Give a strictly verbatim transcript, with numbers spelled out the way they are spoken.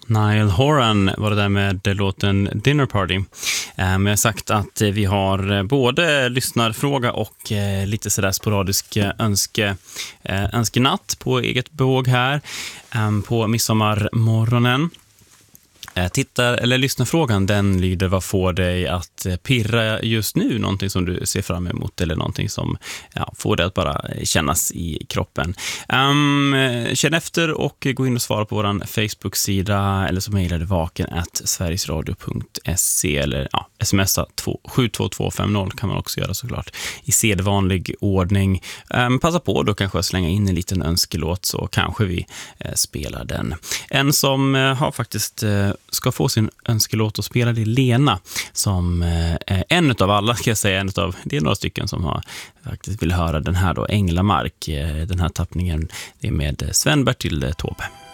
Niall Horan var det där med låten Dinner Party. Men jag har sagt att vi har både lyssnarfråga och lite sådär sporadisk önske, önskenatt på eget bevåg här på midsommarmorgonen. Tittar eller lyssnarfrågan, den lyder: vad får dig att pirra just nu? Någonting som du ser fram emot eller någonting som ja, får dig att bara kännas i kroppen. Um, känn efter och gå in och svara på vår Facebook-sida eller så mejlar du vaken at sverigesradio punkt se eller ja, smsa sju två två fem noll kan man också göra såklart i sedvanlig ordning. Um, passa på då kanske att slänga in en liten önskelåt så kanske vi uh, spelar den. En som uh, har faktiskt uh, ska få sin önskelåt och spela det Lena som eh, en av alla ska jag säga, en av det är några stycken som har faktiskt vill höra den här då, Änglamark, eh, den här tappningen det är med Sven Bertil Taube.